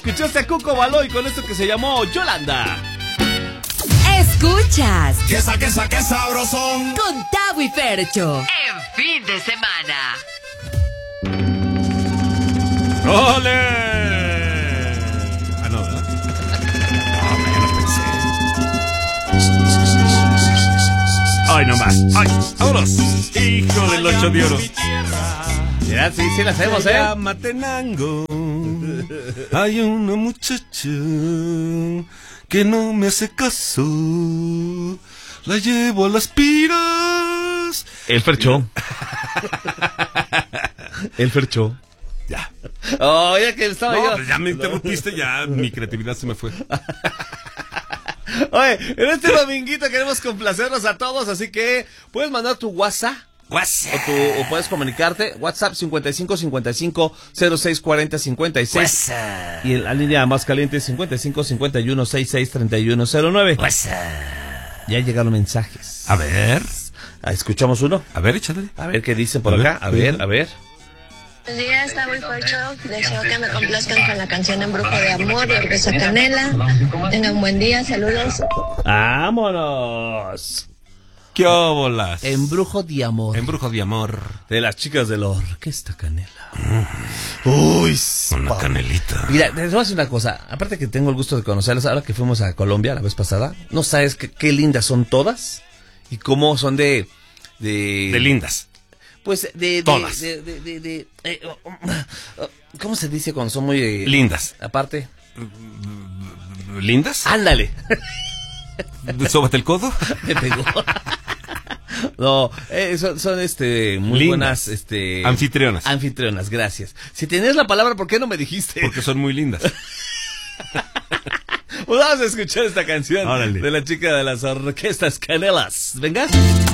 Escuchaste a Cuco Baló y con esto que se llamó Yolanda. Escuchas ¡Qué sabrosón! con Tavo y Fercho En fin de semana. ¡Ole! Ah, no, ¿verdad? Ya lo pensé. ¡Ay, no más! ¡Ay! ¡Vámonos! ¡Hijo del 8 de oro! Ya, sí la hacemos, Se llama Tenango. Hay una muchacha que no me hace caso. La llevo a las piras. El Fercho. El Fercho. Ya. Oh, ya que estaba No, yo. pues ya me interrumpiste, ya mi creatividad se me fue. Oye, en este dominguito queremos complacernos a todos, así que puedes mandar tu WhatsApp. O puedes comunicarte, WhatsApp 55 55 06 40 56 y la línea más caliente 55 51 66 31 09. Ya llegaron mensajes. A ver. Escuchamos uno. A ver, échale. A ver qué dicen por acá. A ver. Buenos días, Tavo y Fercho. Deseo que me complazcan con la canción Embrujo de Amor de Orquesta Canela. Tengan un buen día, saludos. ¡Vámonos! ¿Qué óbolas? Embrujo de Amor. Embrujo de amor. De las chicas de la Orquesta Canela. Uy, Una canelita. mira, les voy a decir una cosa. Aparte que tengo el gusto de conocerlas, ahora que fuimos a Colombia la vez pasada, no sabes qué lindas son todas y cómo son de lindas. pues Todas. ¿Cómo se dice cuando son muy Lindas. aparte? ¿Lindas? Ándale. Sóbate el codo. Me pegó. No, son muy Lindas. buenas Anfitrionas. Anfitrionas, gracias. Si tenías la palabra, ¿por qué no me dijiste? Porque son muy lindas. Pues vamos a escuchar esta canción. Órale. De la chica de las Orquestas Canelas. Venga.